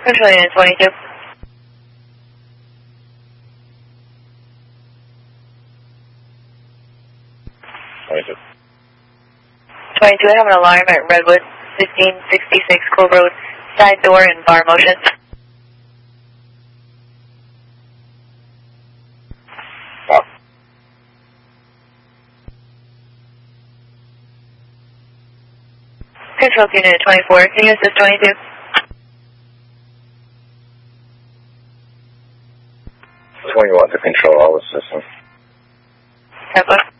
Control unit 22. 22. 22, I have an alarm at Redwood, 1566 Cove Road, side door and bar motion. Stop. Control unit 24, can you assist 22? 21 to control all the systems. Tempo.